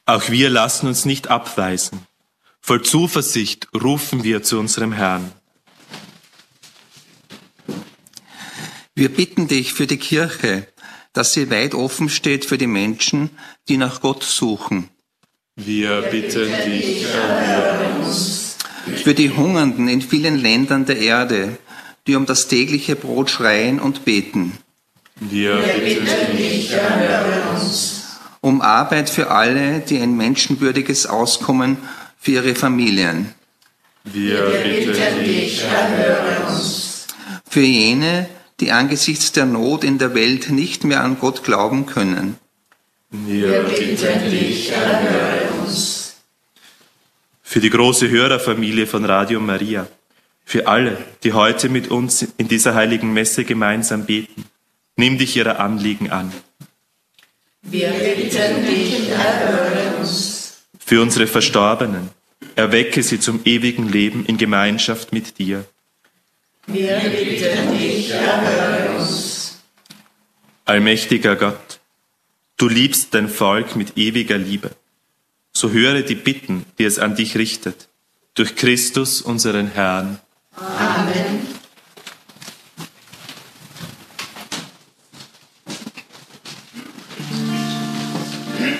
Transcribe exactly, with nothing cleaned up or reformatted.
Auch wir lassen uns nicht abweisen. Voll Zuversicht rufen wir zu unserem Herrn. Wir bitten dich für die Kirche, dass sie weit offen steht für die Menschen, die nach Gott suchen. Wir bitten dich, erhöre uns. Für die Hungernden in vielen Ländern der Erde, die um das tägliche Brot schreien und beten. Wir bitten dich, erhöre uns. Um Arbeit für alle, die ein menschenwürdiges Auskommen für ihre Familien. Wir bitten dich, erhöre uns. Für jene, die angesichts der Not in der Welt nicht mehr an Gott glauben können. Wir bitten dich, erhöre uns. Für die große Hörerfamilie von Radio Maria, für alle, die heute mit uns in dieser heiligen Messe gemeinsam beten, nimm dich ihrer Anliegen an. Wir bitten dich, erhöre uns. Für unsere Verstorbenen, erwecke sie zum ewigen Leben in Gemeinschaft mit dir. Wir bitten dich, erhöre uns. Allmächtiger Gott, du liebst dein Volk mit ewiger Liebe. So höre die Bitten, die es an dich richtet, durch Christus, unseren Herrn. Amen.